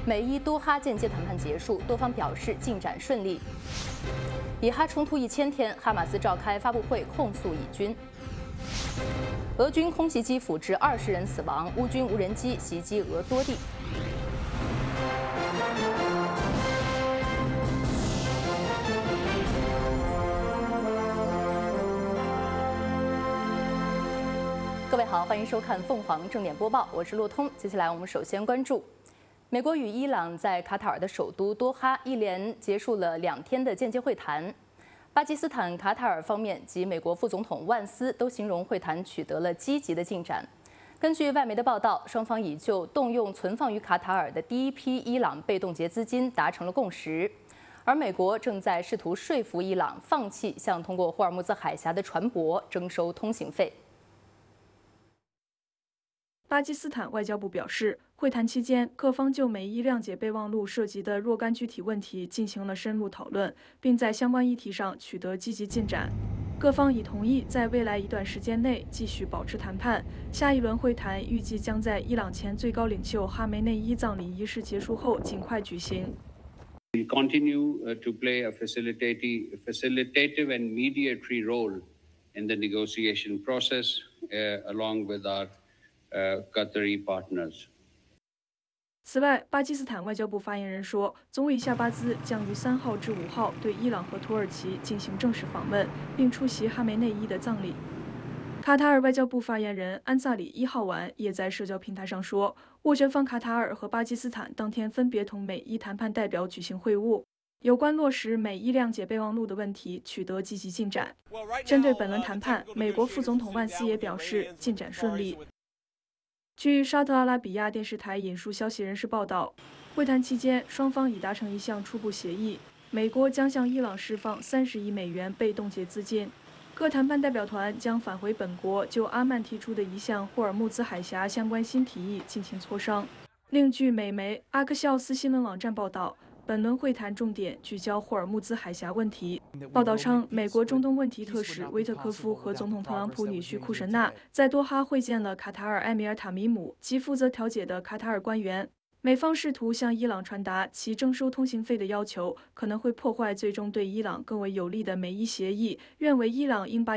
美伊多哈间接谈判结束，多方表示进展顺利。以哈冲突1000天，哈马斯召开发布会控诉以军。俄军空袭基辅致20人死亡，乌军无人机袭击俄多地。各位好，欢迎收看凤凰正点播报，我是骆通。接下来我们首先关注，美国与伊朗在卡塔尔的首都多哈一连结束了2天的间接会谈。巴基斯坦、卡塔尔方面及美国副总统万斯都形容会谈取得了积极的进展。根据外媒的报道，双方已就动用存放于卡塔尔的第一批伊朗被冻结资金达成了共识，而美国正在试图说服伊朗放弃向通过霍尔木兹海峡的船舶征收通行费。 巴基斯坦外交部表示，会谈期间，各方就美伊谅解备忘录涉及的若干具体问题进行了深入讨论，并在相关议题上取得积极进展。各方已同意在未来一段时间内继续保持谈判。下一轮会谈预计将在伊朗前最高领袖哈梅内伊葬礼仪式结束后尽快举行。 We continue to play a facilitative and mediatory role in the negotiation process, along with our Qatari partners. 此外，巴基斯坦外交部发言人说，总理夏巴兹将于3号至5号对伊朗和土耳其进行正式访问，并出席哈梅内伊的葬礼。卡塔尔外交部发言人安萨里1号晚也在社交平台上说，斡旋方卡塔尔和巴基斯坦当天分别同美伊谈判代表举行会晤，有关落实美伊谅解备忘录的问题取得积极进展。针对本轮谈判，美国副总统万斯也表示进展顺利。据沙特阿拉比亚电视台引述消息人士报道，会谈期间，双方已达成一项初步协议，美国将向伊朗释放30亿美元被冻结资金。各谈判代表团将返回本国，就阿曼提出的一项霍尔木兹海峡相关新提议进行磋商。另据美媒阿克肖斯新闻网站报道，本轮会谈重点聚焦霍尔木兹海峡问题。报道称，美国中东问题特使威特科夫和总统特朗普女婿库什纳在多哈会见了卡塔尔埃米尔塔米姆及负责调解的卡塔尔官员。美方试图向伊朗传达其征收通行费的要求可能会破坏最终对伊朗更为有利的美伊协议，认为伊朗应把